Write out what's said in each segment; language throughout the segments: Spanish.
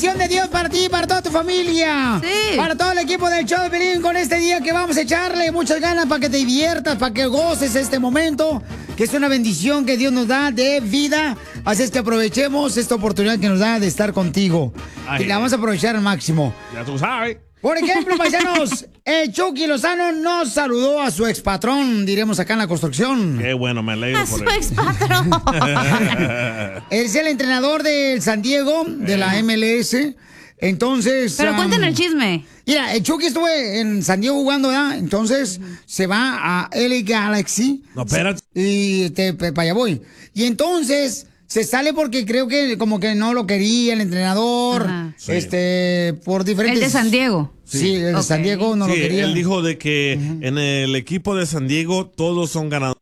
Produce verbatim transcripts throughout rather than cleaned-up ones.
bendición de Dios para ti y para toda tu familia. Sí. Para todo el equipo del show de Piolín con este día que vamos a echarle muchas ganas para que te diviertas, para que goces este momento, que es una bendición que Dios nos da de vida. Así es que aprovechemos esta oportunidad que nos da de estar contigo. Ay, y la vamos a aprovechar al máximo. Ya tú sabes. Por ejemplo, paisanos, el Chucky Lozano nos saludó a su expatrón, diremos acá en la construcción. Qué bueno, me alegro A por su él. expatrón. Es el entrenador del San Diego, de la M L S. Entonces... Pero um, cuenten el chisme. Mira, el Chucky estuvo en San Diego jugando, ¿verdad? Entonces uh-huh. se va a L A Galaxy. No, espérate. Y te, para allá voy. Y entonces... Se sale porque creo que como que no lo quería el entrenador, sí. este, por diferentes... El de San Diego. Sí, sí el de okay. San Diego no sí, lo quería. Él dijo de que uh-huh. en el equipo de San Diego todos son ganadores.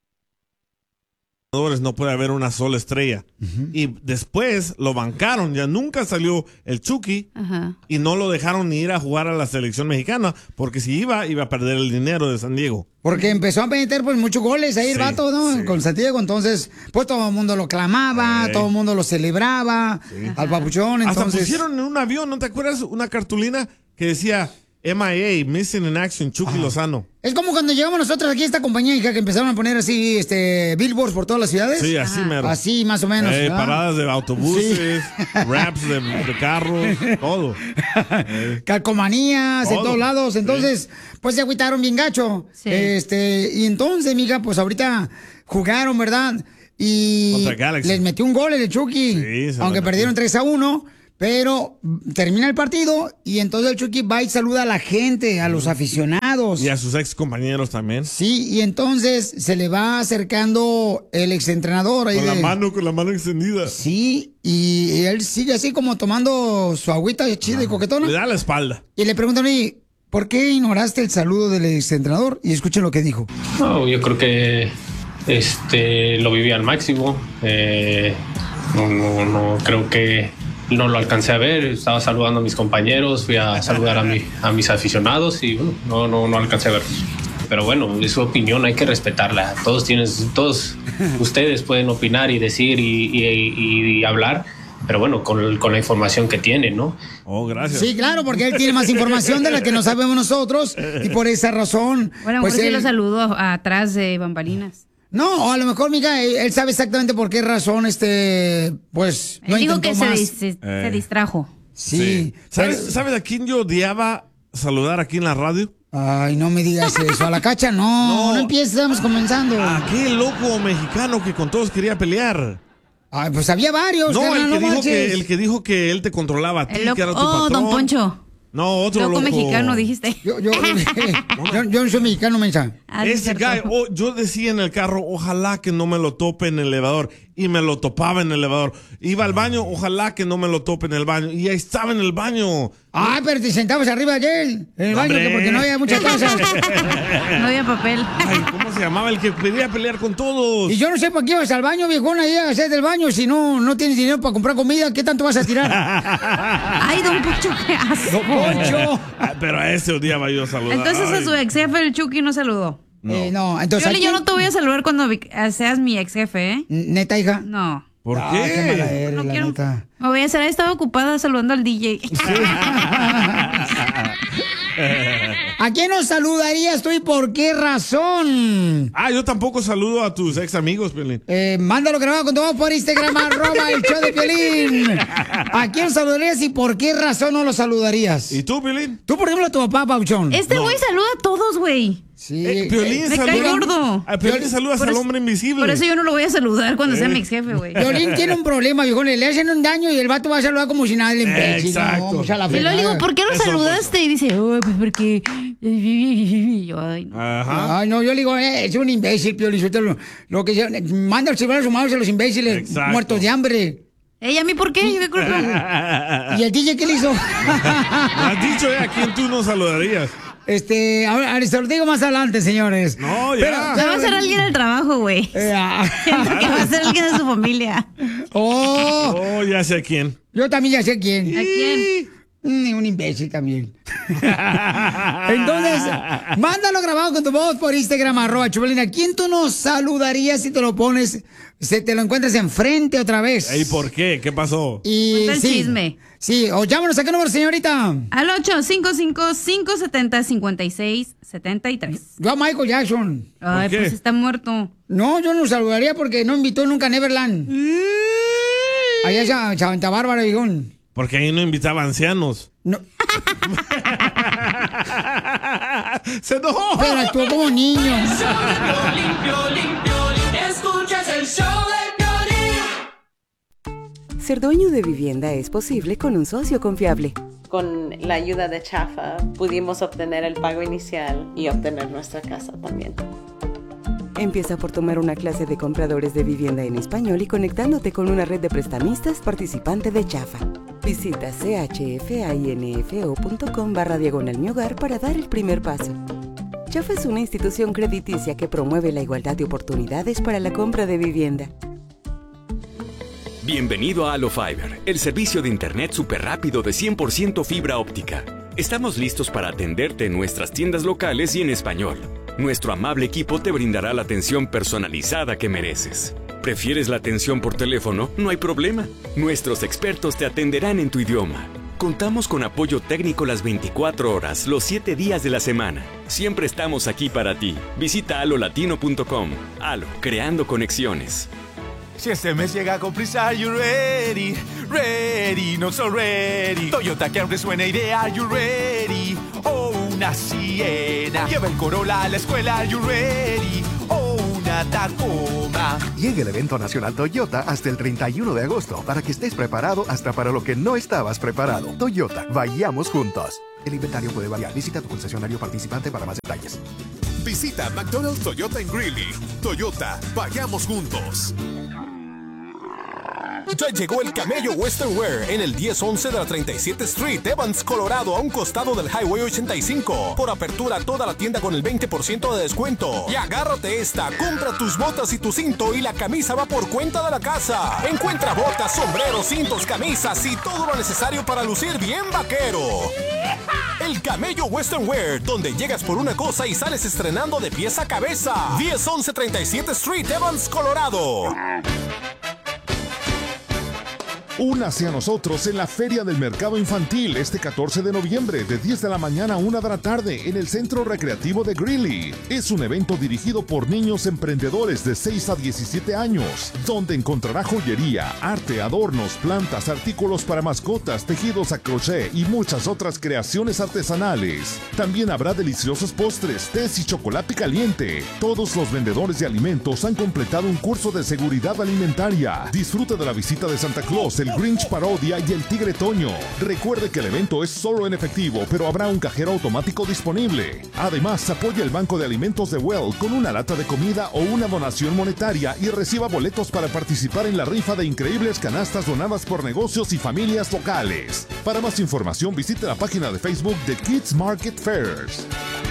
No puede haber una sola estrella. Uh-huh. Y después lo bancaron, ya nunca salió el Chucky uh-huh. y no lo dejaron ni ir a jugar a la selección mexicana, porque si iba, iba a perder el dinero de San Diego. Porque empezó a meter pues muchos goles ahí sí, el vato, ¿no? Sí. Con San Diego, entonces pues todo el mundo lo clamaba, sí. todo el mundo lo celebraba, sí. al papuchón, entonces... Hasta pusieron en un avión, ¿no te acuerdas? Una cartulina que decía... M I A, Missing in Action, Chucky Ajá. Lozano. Es como cuando llegamos nosotros aquí a esta compañía, hija, que empezaron a poner así, este, billboards por todas las ciudades. Sí, así mero. Así, más o menos. Eh, paradas de autobuses, sí. raps de, de carros, todo. Eh. Calcomanías todo. En todos lados. Entonces, sí. pues se agüitaron bien gacho. Sí. Este, y entonces, mija, pues ahorita jugaron, ¿verdad? Y les metió un gol el Chucky. Sí, aunque perdieron tres a uno. Pero termina el partido y entonces el Chucky va y saluda a la gente, a los aficionados. Y a sus ex compañeros también. Sí, y entonces se le va acercando el exentrenador. Ahí con de... la mano, con la mano extendida. Sí, y él sigue así como tomando su agüita chida y coquetona. Le da la espalda. Y le preguntan ahí, ¿por qué ignoraste el saludo del exentrenador? Y escuchen lo que dijo. No, yo creo que este lo viví al máximo. Eh, no, no, no creo que... No lo alcancé a ver, estaba saludando a mis compañeros, fui a saludar a, mi, a mis aficionados y bueno, no, no, no alcancé a ver. Pero bueno, es su opinión, hay que respetarla. Todos tienen, todos ustedes pueden opinar y decir y, y, y hablar, pero bueno, con, con la información que tienen, ¿no? Oh, gracias. Sí, claro, porque él tiene más información de la que no sabemos nosotros y por esa razón... Bueno, pues, pues él... sí lo saludó atrás de bambalinas. No, a lo mejor, mija, él sabe exactamente por qué razón, este, pues, no digo que más. se, se, eh. se distrajo. Sí. sí. ¿Sabes, pero... ¿Sabes a quién yo odiaba saludar aquí en la radio? Ay, no me digas eso. A la Cacha, no. No, no empieces, estamos comenzando. Aquel loco mexicano que con todos quería pelear. Ay, pues había varios. No, carnal, el, que no dijo que, el que dijo que él te controlaba a ti, loco... que era tu oh, patrón. Don Poncho. No, otro loco. loco mexicano, dijiste. Yo, yo, yo, yo no soy mexicano, mensa. Ah, Ese guy, oh, yo decía en el carro, ojalá que no me lo tope en el elevador. Y me lo topaba en el elevador. Iba al baño, ojalá que no me lo tope en el baño. Y ahí estaba en el baño. Ay, pero te sentabas arriba de él, en el baño, que porque no había muchas casas. No había papel. Ay, ¿cómo se llamaba el que quería pelear con todos? Y yo no sé para qué ibas al baño, viejona, ahí a hacer del baño. Si no, no tienes dinero para comprar comida, ¿qué tanto vas a tirar? Ay, Don Poncho, qué asco. Don Poncho. Pero a ese odiaba yo saludar. Entonces Ay. a su ex jefe, el Chucky, no saludó. No, eh, no entonces. Yo, yo no te voy a saludar cuando seas mi ex jefe, ¿eh? ¿Neta, hija? No. ¿Por ah, qué? qué mala eres, no la quiero. Neta. Me voy a hacer, estaba ocupada saludando al D J. Sí. ¿A quién nos saludarías tú y por qué razón? Ah, yo tampoco saludo a tus ex amigos, Piolín. Eh, mándalo grabado con tu voz por Instagram, arroba el show de Piolín. ¿A quién saludarías y por qué razón no lo saludarías? ¿Y tú, Piolín? Tú, por ejemplo, a tu papá, Pauchón. Este güey no. saluda a todos, güey. Sí. Eh, Piolín me saluda, cae gordo. A Piolín saludas al hombre invisible. Por eso yo no lo voy a saludar cuando eh. sea mi ex jefe, güey. Piolín tiene un problema, viejo. Le hacen un daño y el vato va a saludar como si nada le imbécil. Exacto. No, o sea, la y luego le digo, ¿por qué lo eso saludaste? Y dice, oh, pues porque... Ay, no. Ajá. Ay, no, yo le digo, eh, es un imbécil, Piolín. Lo, lo que se, manda el celular a su madre a los imbéciles Exacto. muertos de hambre. ¿Y a mí por qué? ¿Qué culpa? ¿Y el D J qué le hizo? Has dicho, eh, ¿a quién tú no saludarías? Este, a ver, se lo digo más adelante, señores. No, ya. Pero, pero va a ser alguien del trabajo, güey. Eh, Siento que va a ser alguien de su familia. Oh. Oh, ya sé a quién. Yo también ya sé a quién. ¿A quién? Ni un imbécil también. Entonces, mándalo grabado con tu voz por Instagram, arroba Choplin. ¿A quién tú nos saludarías si te lo pones, si te lo encuentras enfrente otra vez? ¿Y por qué? ¿Qué pasó? Y el sí, chisme. Sí, o llámanos a qué número, señorita. Al ocho cinco cinco, cinco siete cero, cinco seis siete tres. Yo a Michael Jackson. Ay, pues está muerto. No, yo no lo saludaría porque no invitó nunca a Neverland. Allá es Santa Bárbara, Vigón. Porque ahí no invitaba ancianos. No. ¡Se enojó! Pero actuó como niño. Limpio, limpio, escuchas el show de Piolín. Ser dueño de vivienda es posible con un socio confiable. Con la ayuda de Chafa pudimos obtener el pago inicial y obtener nuestra casa también. Empieza por tomar una clase de compradores de vivienda en español y conectándote con una red de prestamistas participante de Chafa. Visita chfinfo.com barra diagonal mi hogar para dar el primer paso. Chafa es una institución crediticia que promueve la igualdad de oportunidades para la compra de vivienda. Bienvenido a Halo Fiber, el servicio de internet súper rápido de cien por ciento fibra óptica. Estamos listos para atenderte en nuestras tiendas locales y en español. Nuestro amable equipo te brindará la atención personalizada que mereces. ¿Prefieres la atención por teléfono? No hay problema. Nuestros expertos te atenderán en tu idioma. Contamos con apoyo técnico las veinticuatro horas, los siete días de la semana. Siempre estamos aquí para ti. Visita halo latino punto com. Halo, creando conexiones. Si este mes llega con prisa, are you ready? Ready, not so ready. Toyota Camry suena idea, are you ready? Oh, una Siena. Lleva el Corolla a la escuela, are you ready? Oh, una Tacoma. Llega el evento nacional Toyota hasta el treinta y uno de agosto para que estés preparado hasta para lo que no estabas preparado. Toyota, vayamos juntos. El inventario puede variar. Visita tu concesionario participante para más detalles. Visita McDonald's Toyota en Greeley. Toyota, vayamos juntos. Ya llegó el Camello Western Wear en el diez once de la treinta y siete Street, Evans, Colorado, a un costado del Highway ochenta y cinco. Por apertura toda la tienda con el veinte por ciento de descuento. Y agárrate esta, compra tus botas y tu cinto y la camisa va por cuenta de la casa. Encuentra botas, sombreros, cintos, camisas y todo lo necesario para lucir bien vaquero. El Camello Western Wear, donde llegas por una cosa y sales estrenando de pies a cabeza. diez once treinta y siete Street, Evans, Colorado. Únase a nosotros en la Feria del Mercado Infantil este catorce de noviembre de diez de la mañana a una de la tarde en el Centro Recreativo de Greeley. Es un evento dirigido por niños emprendedores de seis a diecisiete años, donde encontrará joyería, arte, adornos, plantas, artículos para mascotas, tejidos a crochet y muchas otras creaciones artesanales. También habrá deliciosos postres, tés y chocolate caliente. Todos los vendedores de alimentos han completado un curso de seguridad alimentaria. Disfruta de la visita de Santa Claus, el Grinch Parodia y el Tigre Toño. Recuerde que el evento es solo en efectivo, pero habrá un cajero automático disponible. Además, apoya el Banco de Alimentos de Well con una lata de comida o una donación monetaria y reciba boletos para participar en la rifa de increíbles canastas donadas por negocios y familias locales. Para más información, visite la página de Facebook de Kids Market Fairs.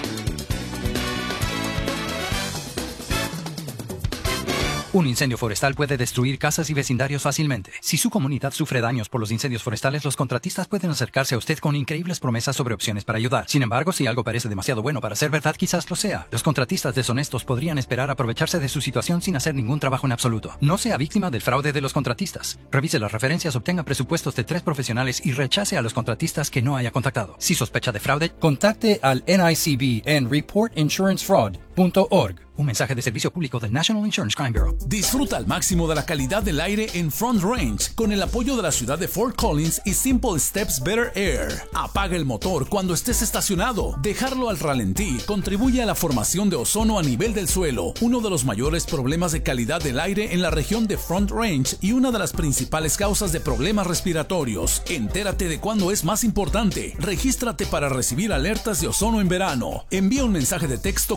Un incendio forestal puede destruir casas y vecindarios fácilmente. Si su comunidad sufre daños por los incendios forestales, los contratistas pueden acercarse a usted con increíbles promesas sobre opciones para ayudar. Sin embargo, si algo parece demasiado bueno para ser verdad, quizás lo sea. Los contratistas deshonestos podrían esperar aprovecharse de su situación sin hacer ningún trabajo en absoluto. No sea víctima del fraude de los contratistas. Revise las referencias, obtenga presupuestos de tres profesionales y rechace a los contratistas que no haya contactado. Si sospecha de fraude, contacte al N I C B en report insurance fraud punto org. Un mensaje de servicio público del National Insurance Crime Bureau. Disfruta al máximo de la calidad del aire en Front Range con el apoyo de la ciudad de Fort Collins y Simple Steps Better Air. Apaga el motor cuando estés estacionado. Dejarlo al ralentí contribuye a la formación de ozono a nivel del suelo, uno de los mayores problemas de calidad del aire en la región de Front Range y una de las principales causas de problemas respiratorios. Entérate de cuándo es más importante. Regístrate para recibir alertas de ozono en verano. Envía un mensaje de texto con la palabra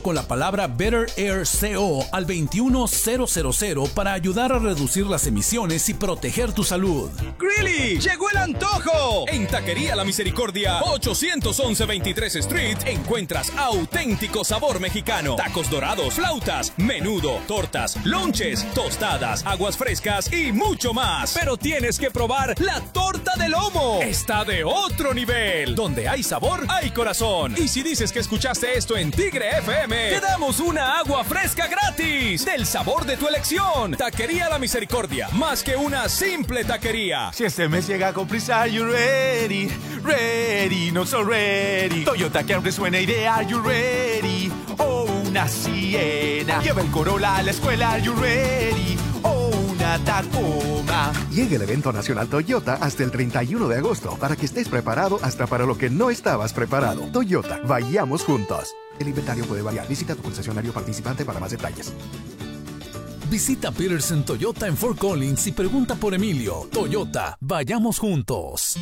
Habla Better Air C O al veintiuno mil para ayudar a reducir las emisiones y proteger tu salud. ¡Grilly! ¡Llegó el antojo! En Taquería La Misericordia, ochocientos once veintitrés Street, encuentras auténtico sabor mexicano. Tacos dorados, flautas, menudo, tortas, lonches, tostadas, aguas frescas y mucho más. Pero tienes que probar la torta de lomo. Está de otro nivel. Donde hay sabor, hay corazón. Y si dices que escuchaste esto en Tigre F M, te damos una agua fresca gratis. Del sabor de tu elección. Taquería La Misericordia. Más que una simple taquería. Si este mes llega con prisa, are you ready? Ready, not so ready. Toyota que aunque suene idea, are you ready? Oh, una Siena. Lleva el Corolla a la escuela, are you ready? Oh, una Tacoma. Llega el evento nacional Toyota hasta el treinta y uno de agosto para que estés preparado hasta para lo que no estabas preparado. Toyota, vayamos juntos. El inventario puede variar. Visita tu concesionario participante para más detalles. Visita Peterson Toyota en Fort Collins y pregunta por Emilio. Toyota, vayamos juntos.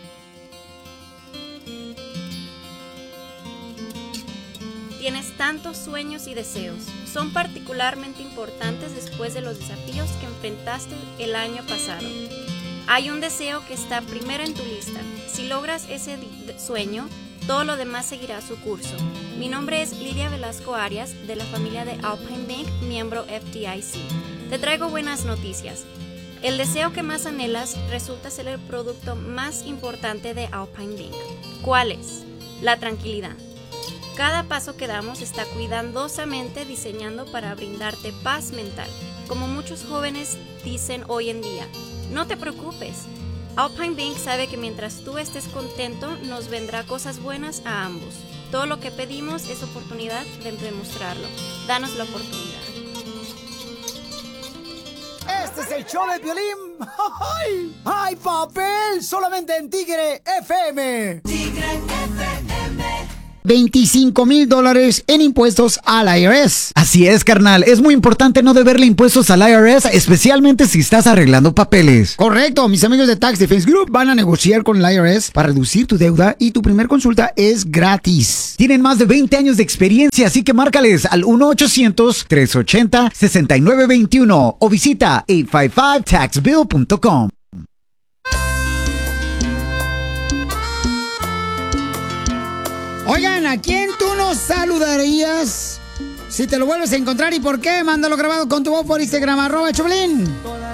Tienes tantos sueños y deseos. Son particularmente importantes después de los desafíos que enfrentaste el año pasado. Hay un deseo que está primero en tu lista. Si logras ese sueño, todo lo demás seguirá su curso. Mi nombre es Lidia Velasco Arias, de la familia de Alpine Bank, miembro F D I C. Te traigo buenas noticias. El deseo que más anhelas resulta ser el producto más importante de Alpine Bank. ¿Cuál es? La tranquilidad. Cada paso que damos está cuidadosamente diseñando para brindarte paz mental. Como muchos jóvenes dicen hoy en día, no te preocupes. Alpine Bank sabe que mientras tú estés contento, nos vendrá cosas buenas a ambos. Todo lo que pedimos es oportunidad de demostrarlo. Danos la oportunidad. Este es el show de Piolín. ¡Ay! ¡Ay, papel! Solamente en Tigre F M. Tigre F M. veinticinco mil dólares en impuestos al I R S. Así es, carnal. Es muy importante no deberle impuestos al I R S, especialmente si estás arreglando papeles. Correcto. Mis amigos de Tax Defense Group van a negociar con el I R S para reducir tu deuda y tu primer consulta es gratis. Tienen más de veinte años de experiencia, así que márcales al uno ochocientos, tres ochenta, sesenta y nueve veintiuno o visita ocho cinco cinco tax bill punto com. Oigan, ¿a quién tú nos saludarías si te lo vuelves a encontrar y por qué? Mándalo grabado con tu voz por Instagram, arroba Choplin.